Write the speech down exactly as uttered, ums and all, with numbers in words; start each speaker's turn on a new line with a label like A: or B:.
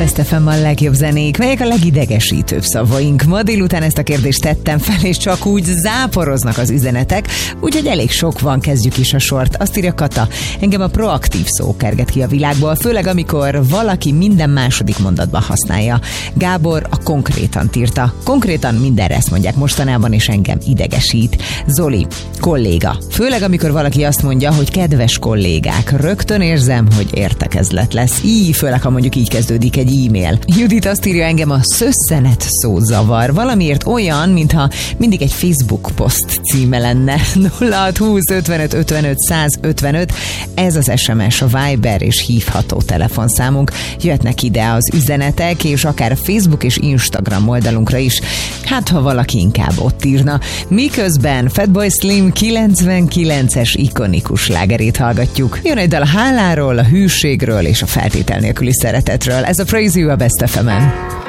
A: Best ef em a legjobb zenék, melyek a legidegesítőbb szavaink. Ma délután ezt a kérdést tettem fel, és csak úgy záporoznak az üzenetek, úgyhogy elég sok van, kezdjük is a sort. Azt írja Kata, engem a proaktív szó kerget ki a világból, főleg amikor valaki minden második mondatban használja. Gábor a konkrétan írta. Konkrétan mindenre ezt mondják mostanában, és engem idegesít. Zoli, kolléga. Főleg amikor valaki azt mondja, hogy kedves kollégák, rögtön érzem, hogy értekezlet lesz. Így, főleg ha mondjuk így kezdődik egy e-mail. Judit azt írja, engem a szösszenet szó zavar. Valamiért olyan, mintha mindig egy Facebook poszt címe lenne. nulla hat húsz ötvenöt ötvenöt százötvenöt. Ez az es em es, a Viber és hívható telefonszámunk. Jöhetnek ide az üzenetek, és akár a Facebook és Instagram oldalunkra is. Hát, ha valaki inkább ott írna. Miközben Fatboy Slim kilencvenkilences ikonikus slágerét hallgatjuk. Jön egy dal a háláról, a hűségről és a feltétel nélküli szeretetről. Ez a Praise You a Best ef emen.